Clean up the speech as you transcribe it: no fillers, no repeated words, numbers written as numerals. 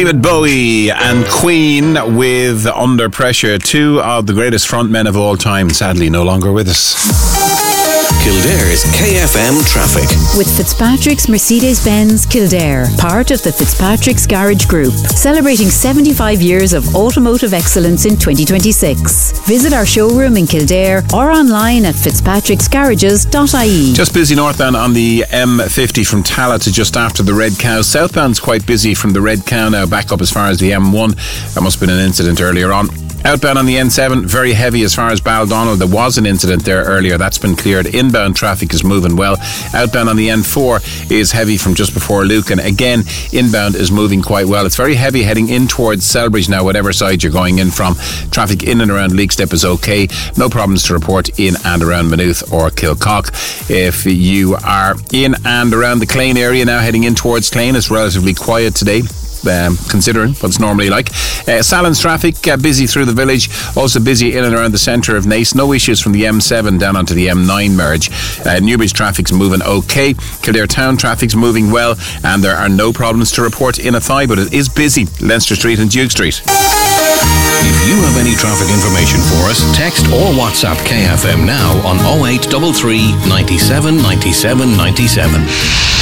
David Bowie and Queen with Under Pressure, two of the greatest frontmen of all time, sadly no longer with us. Kildare's KFM traffic. With Fitzpatrick's Mercedes-Benz Kildare, part of the Fitzpatrick's Garage Group, celebrating 75 years of automotive excellence in 2026. Visit our showroom in Kildare or online at fitzpatricksgarages.ie. Just busy northbound on the M50 from Tallaght to just after the Red Cow. Southbound's quite busy from the Red Cow now back up as far as the M1. There must have been an incident earlier on. Outbound on the N7, very heavy as far as Baldonnell. There was an incident there earlier. That's been cleared. Inbound traffic is moving well. Outbound on the N4 is heavy from just before Lucan. Again, inbound is moving quite well. It's very heavy heading in towards Selbridge now, whatever side you're going in from. Traffic in and around Leixstep is okay. No problems to report in and around Maynooth or Kilcock. If you are in and around the Clane area now, heading in towards Clane, it's relatively quiet today. Considering what it's normally like. Salins traffic busy through the village, also busy in and around the centre of Naas. No issues from the M7 down onto the M9 merge. Newbridge traffic's moving okay. Kildare town traffic's moving well, and there are no problems to report in Athy, but it is busy Leinster Street and Duke Street. If you have any traffic information for us, text or WhatsApp KFM now on 0833 97 97 97.